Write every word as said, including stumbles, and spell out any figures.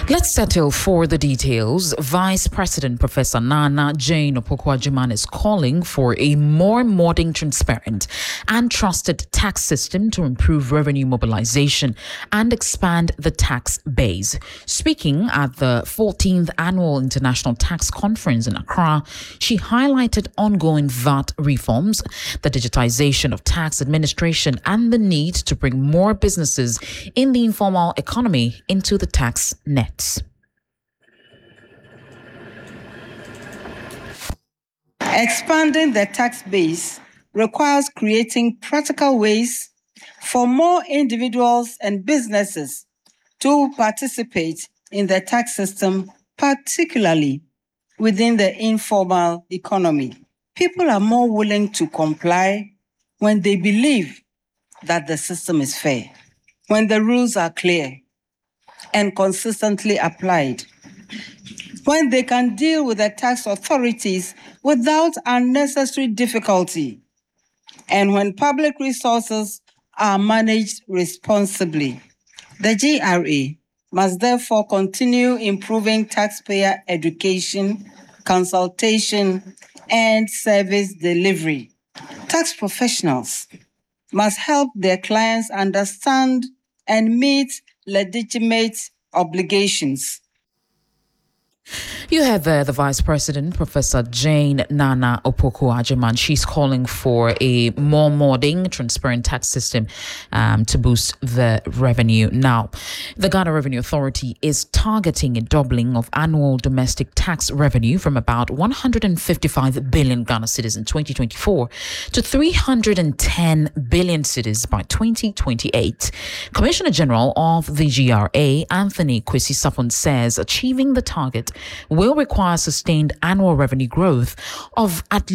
Let's settle for the details. Vice President Professor Nana Jane Opoku-Agyeman is calling for a more modern, transparent, and trusted tax system to improve revenue mobilization and expand the tax base. Speaking at the fourteenth Annual International Tax Conference in Accra, she highlighted ongoing V A T reforms, the digitization of tax administration, and the need to bring more businesses in the informal economy into the tax net. Expanding the tax base requires creating practical ways for more individuals and businesses to participate in the tax system, particularly within the informal economy. People are more willing to comply when they believe that the system is fair, when the rules are clear and consistently applied, when they can deal with the tax authorities without unnecessary difficulty, and when public resources are managed responsibly. The G R A must therefore continue improving taxpayer education, consultation, and service delivery. Tax professionals must help their clients understand and meet legitimate obligations. You heard there the Vice President, Professor Jane Nana Opoku-Agyeman. She's calling for a more modern, transparent tax system um, to boost the revenue. Now, the Ghana Revenue Authority is targeting a doubling of annual domestic tax revenue from about one hundred fifty-five billion Ghana cedis in twenty twenty-four to three hundred ten billion cedis by twenty twenty-eight. Commissioner General of the G R A, Anthony Kwesi Sapon, says achieving the target will require sustained annual revenue growth of at